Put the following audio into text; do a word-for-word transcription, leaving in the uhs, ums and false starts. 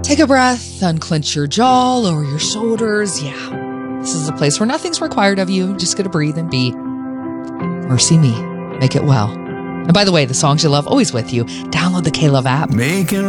Take a breath, unclench your jaw, lower your shoulders. Yeah, this is a place where nothing's required of you. Just gonna breathe and be. Mercy me, make it well. And by the way, the songs you love always with you. Download the K-Love app. Making